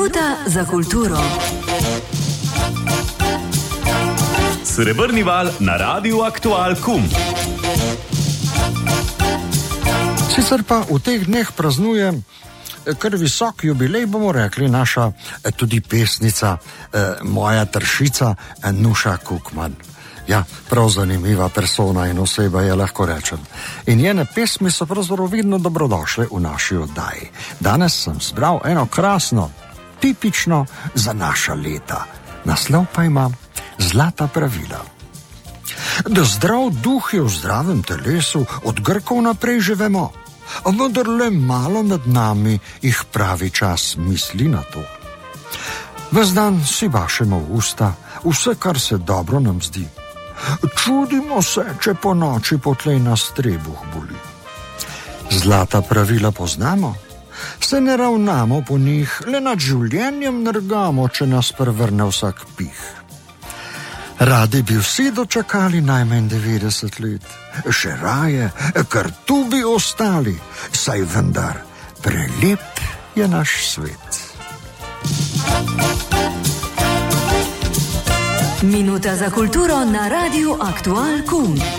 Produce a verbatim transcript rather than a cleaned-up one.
Minuta za kulturo. Srebrni val na Radiu Aktual Kum. Sicer pa v teh dneh praznuje kar visok jubilej, bomo rekli, naša tudi pesnica, moja tršica Nuša Kukman. Ja, prav zanimiva persona in oseba je, lahko rečem. In njene pesmi so pravzaprav vedno dobrodošle v naši oddaji. Danes sem zbral eno krasno, tipično za naša leta. Naslov pa ima Zlata pravila. Da zdrav duh je v zdravem telesu, od Grkov naprej že vemo. A vendar le malo med nami jih pravi čas misli na to. Ves dan si bašemo v usta vse, kar se dobro nam zdi. Čudimo se, če po noči potlej nas trebuh boli. Zlata pravila poznamo, se ne ravnamo po njih, le nad življenjem nergamo, če nas prevrne vsak pih. Radi bi vsi dočakali najmanj devetdeset let, še raje, ker tu bi ostali, saj vendar prelep je naš svet. Minuta za kulturo na Radiu Aktual Kum.